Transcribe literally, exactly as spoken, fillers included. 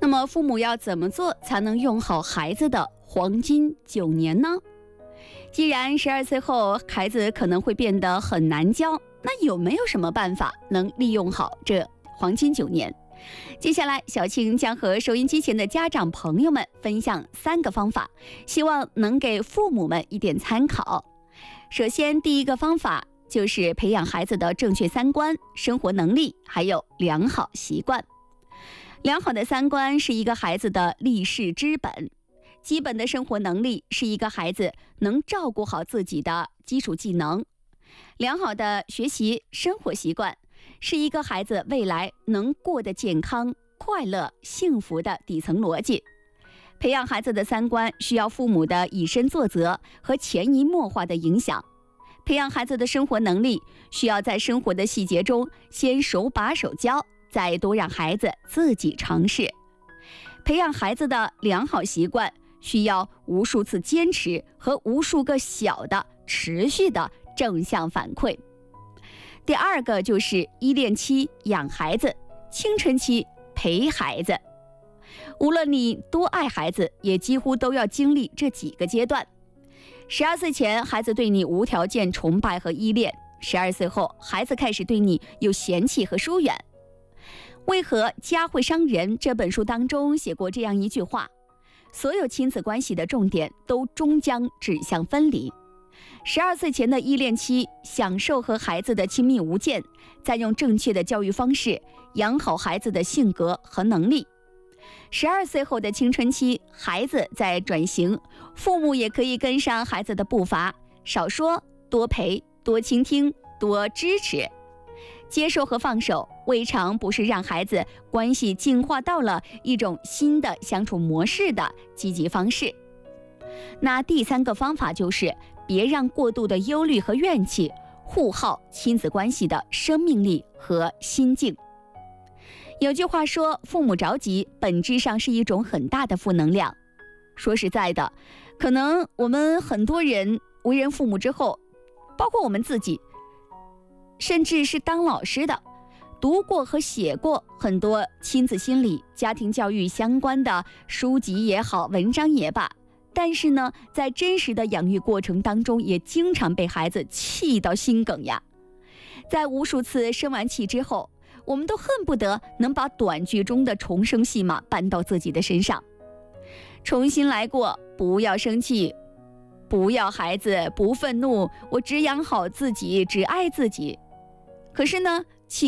么父母要怎么做才能用好孩子的黄金九年呢？既然十二岁后孩子可能会变得很难教，那有没有什么办法能利用好这黄金九年？接下来小庆将和收音机前的家长朋友们分享三个方法，希望能给父母们一点参考。首先，第一个方法就是培养孩子的正确三观、生活能力，还有良好习惯。良好的三观是一个孩子的立世之本，基本的生活能力是一个孩子能照顾好自己的基础技能。良好的学习生活习惯是一个孩子未来能过得健康、快乐、幸福的底层逻辑。培养孩子的三观需要父母的以身作则和潜移默化的影响。培养孩子的生活能力需要在生活的细节中先手把手教，再多让孩子自己尝试。培养孩子的良好习惯需要无数次坚持和无数个小的持续的正向反馈。第二个就是依恋期养孩子，青春期陪孩子。无论你多爱孩子，也几乎都要经历这几个阶段。十二岁前，孩子对你无条件崇拜和依恋；十二岁后，孩子开始对你有嫌弃和疏远。为何《家会伤人》这本书当中写过这样一句话：所有亲子关系的重点都终将指向分离。十二岁前的依恋期，享受和孩子的亲密无间，再用正确的教育方式养好孩子的性格和能力。十二岁后的青春期，孩子在转型，父母也可以跟上孩子的步伐，少说多陪，多倾听，多支持。接受和放手未尝不是让孩子关系进化到了一种新的相处模式的积极方式。那第三个方法就是别让过度的忧虑和怨气互耗亲子关系的生命力和心境。有句话说，父母着急本质上是一种很大的负能量。说实在的，可能我们很多人为人父母之后，包括我们自己，甚至是当老师的，读过和写过很多亲子心理、家庭教育相关的书籍也好，文章也罢，但是呢，在真实的养育过程当中，也经常被孩子气到心梗呀。在无数次生完气之后，我们都恨不得能把短剧中的重生戏码搬到自己的身上，重新来过，不要生气，不要孩子，不愤怒，我只养好自己，只爱自己。可是呢，